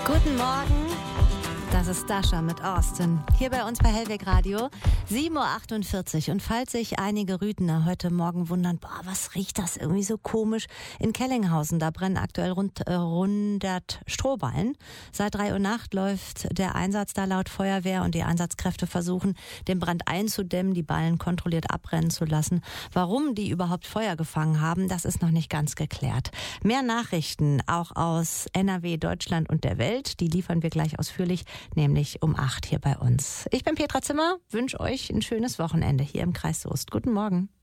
Guten Morgen, das ist Dasha mit Austin. Hier bei uns bei Hellweg Radio, 7.48 Uhr. Und falls sich einige Rüthener heute Morgen wundern, was riecht das irgendwie so komisch? In Kellinghausen, da brennen aktuell rund 100 Strohballen. Seit 3 Uhr Nacht läuft der Einsatz da laut Feuerwehr und die Einsatzkräfte versuchen, den Brand einzudämmen, die Ballen kontrolliert abbrennen zu lassen. Warum die überhaupt Feuer gefangen haben, das ist noch nicht ganz geklärt. Mehr Nachrichten auch aus NRW, Deutschland und der Welt, die liefern wir gleich ausführlich, nämlich um 8 hier bei uns. Ich bin Petra Zimmer, wünsche euch ein schönes Wochenende hier im Kreis Soest. Guten Morgen.